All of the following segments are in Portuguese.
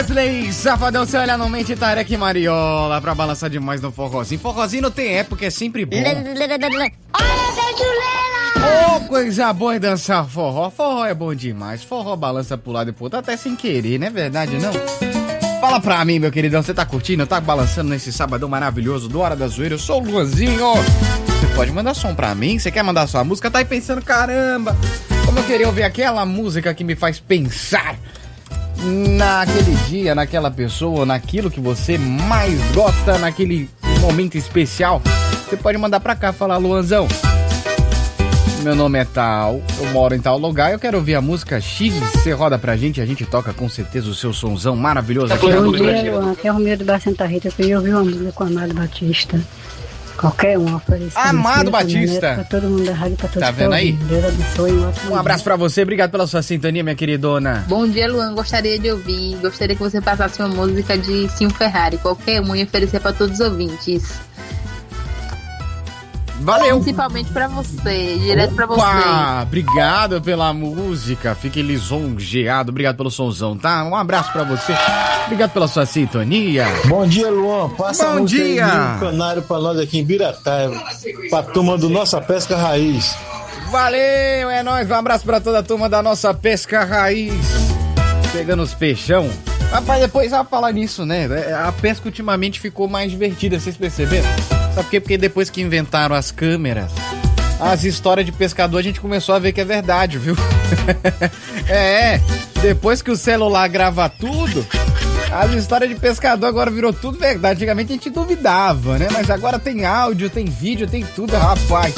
Wesley, Safadão, você olha, não mente, Tarek e Mariola pra balançar demais no forrozinho. Forrozinho não tem época, é sempre bom. Ô, coisa boa é dançar forró. Forró é bom demais. Forró balança pro lado e pro outro, até sem querer, não é verdade, não? Fala pra mim, meu queridão, você tá curtindo? Tá balançando nesse sabadão maravilhoso do Hora da Zoeira? Eu sou o Luanzinho. Você pode mandar som pra mim? Você quer mandar sua música? Tá aí pensando, caramba, como eu queria ouvir aquela música que me faz pensar naquele dia, naquela pessoa, naquilo que você mais gosta, naquele momento especial. Você pode mandar pra cá, falar, Luanzão, meu nome é tal, eu moro em tal lugar, eu quero ouvir a música X, você roda pra gente, a gente toca com certeza o seu sonzão maravilhoso aqui. Bom dia, Luan, aqui é o Romildo da Santa Rita, eu queria ouvir uma música com o Amado Batista. Qualquer um oferecer. Amado Batista. Pra todo mundo da rádio, pra todos. Tá vendo aí? Deus abençoe. Um abraço pra você, obrigado pela sua sintonia, minha queridona. Bom dia, Luan, gostaria de ouvir, gostaria que você passasse uma música de Sim Ferrari, qualquer um, e oferecer pra todos os ouvintes. Valeu! Principalmente pra você, direto pra você. Obrigado pela música, fique lisonjeado, obrigado pelo sonzão, tá? Um abraço pra você, obrigado pela sua sintonia. Bom dia, Luan, passa Bom dia! Um canário pra nós aqui em Birataiba, pra turma do Nossa Pesca Raiz. Valeu, é nóis, um abraço pra toda a turma da Nossa Pesca Raiz, pegando os peixão. Rapaz, depois vai falar nisso, né? A pesca ultimamente ficou mais divertida, vocês perceberam? Sabe por quê? Porque depois que inventaram as câmeras, as histórias de pescador a gente começou a ver que é verdade, viu? Depois que o celular grava tudo, as histórias de pescador agora virou tudo verdade. Antigamente a gente duvidava, né? Mas agora tem áudio, tem vídeo, tem tudo, rapaz.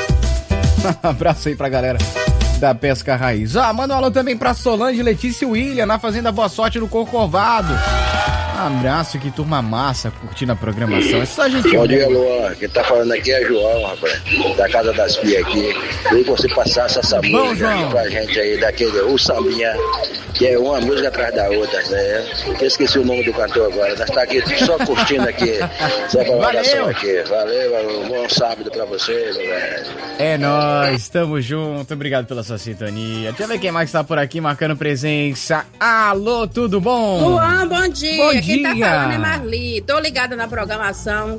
Abraço aí pra galera da Pesca Raiz. Manda um alô também pra Solange, Letícia e William, na Fazenda Boa Sorte no Corcovado. Abraço, que turma massa, curtindo a programação. É só a gente. Bom dia, Luan. Quem tá falando aqui é João, rapaz, da Casa das Pias aqui. E você passasse essa música aqui pra gente aí, daquele O Sambinha, que é uma música atrás da outra, né? Eu esqueci o nome do cantor agora. Nós tá aqui só curtindo aqui essa programação aqui. Valeu, bom sábado pra vocês, velho. É nóis, tamo junto, obrigado pela sua sintonia. Deixa eu ver quem mais tá por aqui marcando presença. Alô, tudo bom? Luan, bom dia. Bom dia. Quem tá falando é Marli. Tô ligada na programação.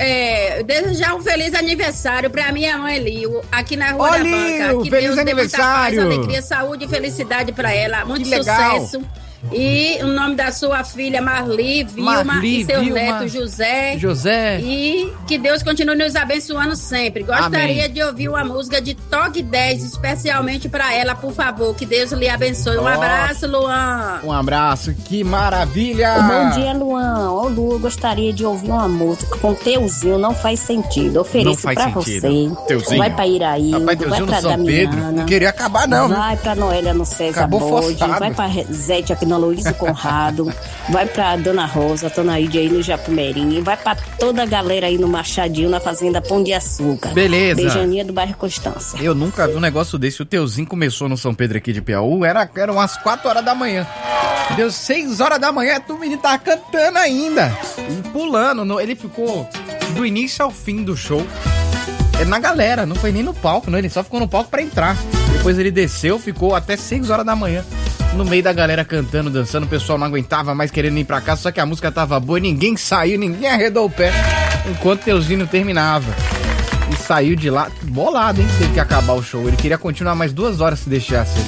Desejar um feliz aniversário pra minha mãe Lio, aqui na Rua da Banca. Que feliz Deus aniversário. dê muita paz, alegria, saúde e felicidade pra ela. Muito legal. sucesso. E o nome da sua filha Marli, Vilma, e seu neto José. E que Deus continue nos abençoando sempre. Gostaria de ouvir uma música de Toque 10, especialmente pra ela, por favor. Que Deus lhe abençoe. Um abraço, Luan. Um abraço, que maravilha. Bom dia, Luan. Ô, Lu, eu gostaria de ouvir uma música com Teuzinho, não faz sentido. Ofereço pra você. Teuzinho. Vai pra Iraí, Rapaz, vai pra São Pedro. Não queria acabar, não. Vai pra Noélia no César Bode, vai pra Zete aqui na Luísa Conrado, vai pra Dona Rosa, Tonaíde aí no Japumerinho, vai pra toda a galera aí no Machadinho, na Fazenda Pão de Açúcar. Beleza. Beijaninha do bairro Constância. Eu nunca vi um negócio desse. O Teuzinho começou no São Pedro aqui de Piauí, eram umas 4 horas da manhã. Deu 6 horas da manhã, o menino tava cantando ainda. E pulando, ele ficou do início ao fim do show. Na galera, não foi nem no palco, não. Ele só ficou no palco pra entrar. Depois ele desceu, ficou até 6 horas da manhã no meio da galera cantando, dançando. O pessoal não aguentava mais querendo ir pra casa, só que a música tava boa e ninguém saiu, ninguém arredou o pé enquanto o Teuzinho terminava. E saiu de lá bolado, hein? Teve que acabar o show. Ele queria continuar mais 2 horas se deixasse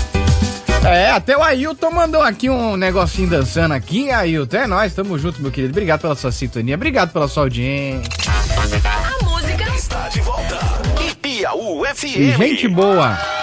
ele. Até o Ailton mandou aqui um negocinho dançando aqui, Ailton. É nóis, tamo junto, meu querido. Obrigado pela sua sintonia, obrigado pela sua audiência. A música está de volta. E Piauí FM. Gente boa.